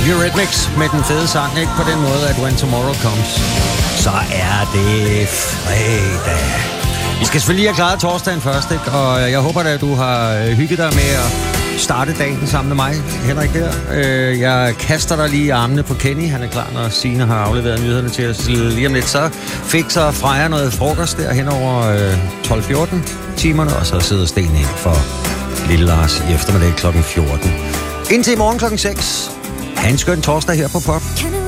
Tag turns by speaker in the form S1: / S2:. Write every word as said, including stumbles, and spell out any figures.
S1: Eurythmics med den fede sang, ikke på den måde, at When Tomorrow Comes, så er det fredag. Vi skal selvfølgelig have klaret torsdagen først, ikke? Og jeg håber at du har hygget dig med at starte dagen sammen med mig, Henrik der. Jeg kaster dig lige i armene på Kenny. Han er klar, når Signe har afleveret nyhederne til os lige om lidt. Så fik så Freja noget frokost der hen over tolv fjorten timerne, og så sidder Sten ind for Lille Lars i eftermiddag klokken fjorten. Indtil i morgen klokken seks. Ha' en skøn torsdag her på Pop.